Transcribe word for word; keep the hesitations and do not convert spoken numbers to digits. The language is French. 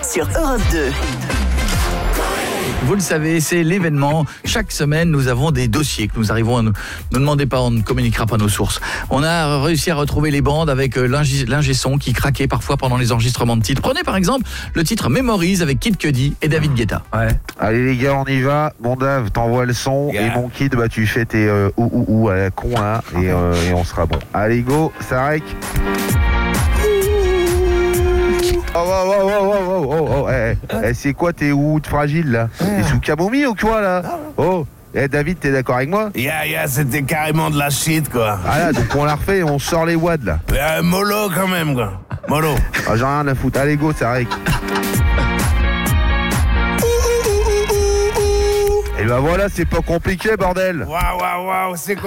sur Europe deux. Vous le savez, c'est l'événement. Chaque semaine, nous avons des dossiers que nous arrivons à nous... Ne demandez pas, on ne communiquera pas nos sources. On a réussi à retrouver les bandes avec l'ingé, l'ingé son qui craquait parfois pendant les enregistrements de titres. Prenez par exemple le titre Memories avec Kid Cudi et David Guetta. Ouais. Allez les gars, on y va. Mon Dave, t'envoies le son. Yeah. Et mon Kid, bah tu fais tes euh, ou ou ou à la con là. Et, euh, et on sera bon. Allez go, Sarek. Oh, oh, oh, oh, oh, oh, oh, eh, eh, c'est quoi tes ouds fragiles là? T'es sous camomille ou quoi là? Oh, eh David, t'es d'accord avec moi? Yeah, yeah, c'était carrément de la shit quoi. Ah là, donc on la refait, on sort les wads là. Euh, mollo quand même quoi. Mollo. Ah, j'en ai rien à foutre. Allez go, ça règle. Et bah voilà, c'est pas compliqué bordel. Waouh, waouh, waouh, c'est